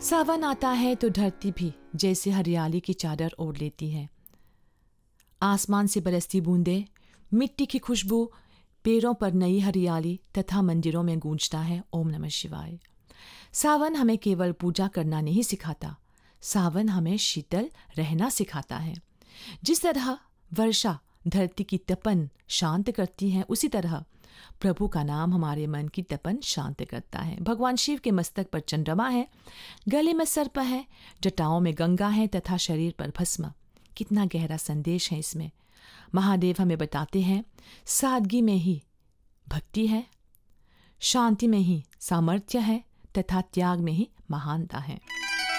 सावन आता है तो धरती भी जैसे हरियाली की चादर ओढ़ लेती है। आसमान से बरसती बूंदें, मिट्टी की खुशबू, पेड़ों पर नई हरियाली तथा मंदिरों में गूंजता है ओम नमः शिवाय। सावन हमें केवल पूजा करना नहीं सिखाता, सावन हमें शीतल रहना सिखाता है। जिस तरह वर्षा धरती की तपन शांत करती है, उसी तरह प्रभु का नाम हमारे मन की तपन शांत करता है। भगवान शिव के मस्तक पर चंद्रमा है, गले में सर्प है, जटाओं में गंगा है तथा शरीर पर भस्म। कितना गहरा संदेश है इसमें। महादेव हमें बताते हैं, सादगी में ही भक्ति है, शांति में ही सामर्थ्य है तथा त्याग में ही महानता है।